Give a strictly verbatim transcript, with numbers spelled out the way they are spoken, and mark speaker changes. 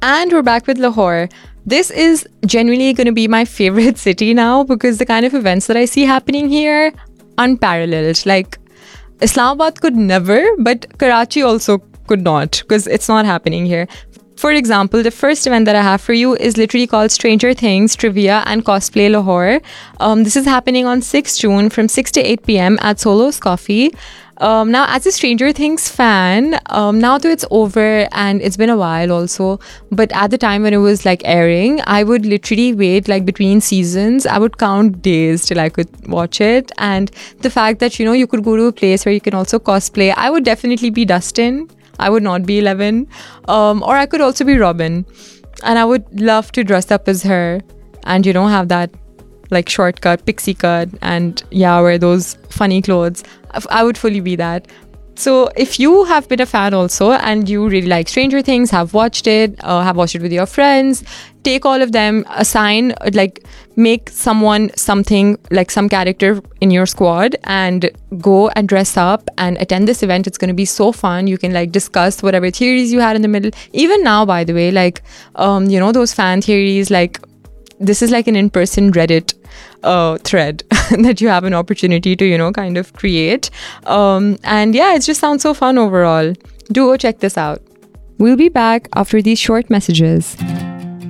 Speaker 1: And we're back with Lahore. This is genuinely going to be my favorite city now because the kind of events that I see happening here, unparalleled. Like, Islamabad could never, but Karachi also could not because it's not happening here. For example, the first event that I have for you is literally called Stranger Things Trivia and Cosplay Lahore. Um, this is happening on sixth of June from six to eight p.m. at Solo's Coffee. Um, now, as a Stranger Things fan, um, now that it's over and it's been a while also, but at the time when it was like airing, I would literally wait like between seasons. I would count days till I could watch it. And the fact that, you know, you could go to a place where you can also cosplay, I would definitely be Dustin. I would not be Eleven. Um, or I could also be Robin. And I would love to dress up as her and, you know, have that like shortcut, pixie cut, and yeah, wear those funny clothes. I would fully be that. So if you have been a fan also and you really like Stranger Things, have watched it, uh, have watched it with your friends, take all of them, assign, like make someone something, like some character in your squad, and go and dress up and attend this event. It's going to be so fun. You can like discuss whatever theories you had in the middle. Even now, by the way, like, um, you know, those fan theories, like this is like an in-person Reddit uh, thread that you have an opportunity to, you know, kind of create. Um, and yeah, it just sounds so fun overall. Do go check this out. We'll be back after these short messages.